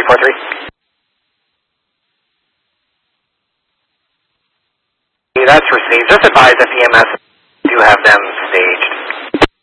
343. That's received. Just advise that PMS do have them stay